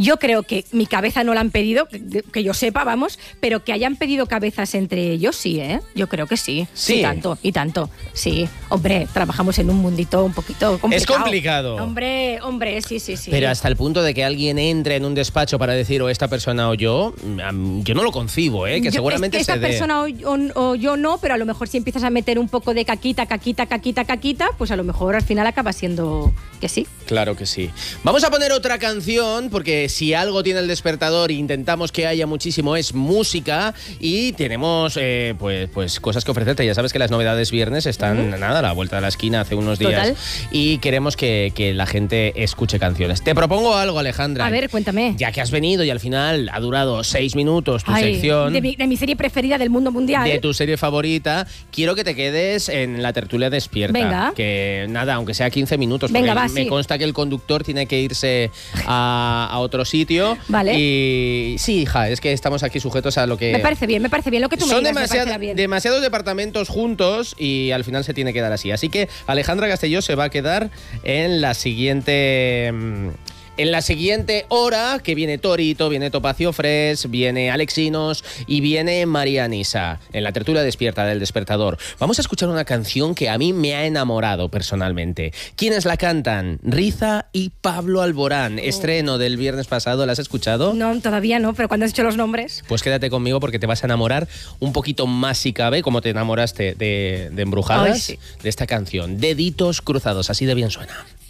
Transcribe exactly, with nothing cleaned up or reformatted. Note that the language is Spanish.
Yo creo que mi cabeza no la han pedido, que, que yo sepa, vamos, pero que hayan pedido cabezas entre ellos, sí, ¿eh? Yo creo que sí. Sí. Y tanto, y tanto. Sí. Hombre, trabajamos en un mundito un poquito complicado. Es complicado. Hombre, hombre, sí, sí, sí. Pero hasta el punto de que alguien entre en un despacho para decir o esta persona o yo, yo no lo concibo, ¿eh? Que yo, seguramente es que se esta dé. persona o, o, o yo no, pero a lo mejor si empiezas a meter un poco de caquita, caquita, caquita, caquita, pues a lo mejor al final acaba siendo que sí. Claro que sí. Vamos a poner otra canción, porque si algo tiene El Despertador e intentamos que haya muchísimo es música, y tenemos eh, pues, pues cosas que ofrecerte. Ya sabes que las novedades viernes están, uh-huh. nada, a la vuelta de la esquina hace unos días. Total. Y queremos que, que la gente escuche canciones. Te propongo algo, Alejandra. A ver, cuéntame. Ya que has venido y al final ha durado seis minutos tu Ay, sección. De mi, de mi serie preferida del mundo mundial. De tu serie favorita, quiero que te quedes en la tertulia despierta. Venga. Que nada, aunque sea quince minutos. Venga, va, me sí. consta que el conductor tiene que irse a, a otro sitio. Vale. Y sí, hija, es que estamos aquí sujetos a lo que... Me parece bien, me parece bien. Lo que tú Son me digas, demasiado, me parecerá bien. demasiados departamentos juntos y al final se tiene que dar así. Así que Alejandra Castelló se va a quedar en la siguiente... En la siguiente hora, que viene Torito, viene Topacio Fresh, viene Alexinos y viene María Nisa, en la tertulia despierta del Despertador. Vamos a escuchar una canción que a mí me ha enamorado personalmente. ¿Quiénes la cantan? Riza y Pablo Alborán. Oh. Estreno del viernes pasado, ¿la has escuchado? No, todavía no, pero cuando has hecho los nombres... Pues quédate conmigo porque te vas a enamorar un poquito más si cabe, como te enamoraste de, de Embrujadas, Ay, sí. de esta canción. Deditos cruzados, así de bien suena.